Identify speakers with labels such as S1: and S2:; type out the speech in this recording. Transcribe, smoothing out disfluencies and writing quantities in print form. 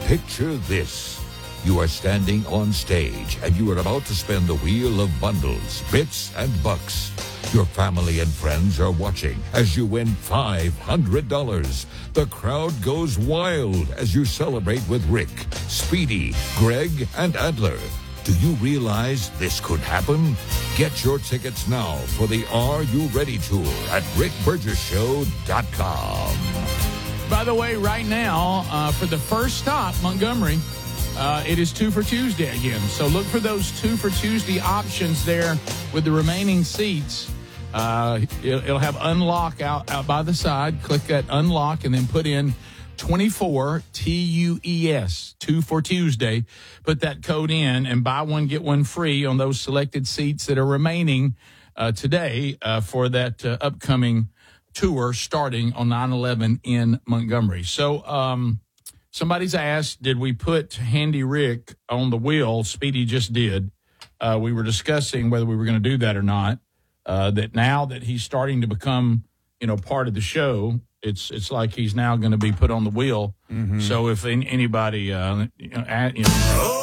S1: Picture this. You are standing on stage and you are about to spin the wheel of bundles, bits, and bucks. Your family and friends are watching as you win $500. The crowd goes wild as you celebrate with Rick, Speedy, Greg, and Adler. Do you realize this could happen? Get your tickets now for the Are You Ready Tour at rickburgesshow.com.
S2: By the way, right now, for the first stop, Montgomery, it is 2 for Tuesday again. So look for those 2 for Tuesday options there with the remaining seats. It'll have unlock out by the side. Click that unlock and then put in 24 TUES, 2 for Tuesday. Put that code in and buy one, get one free on those selected seats that are remaining today for that upcoming tour starting on 9/11 in Montgomery. So somebody's asked, did we put Handy Rick on the wheel? Speedy just did. We were discussing whether we were going to do that or not. That now that he's starting to become, part of the show, it's like he's now going to be put on the wheel. Mm-hmm. So if anybody,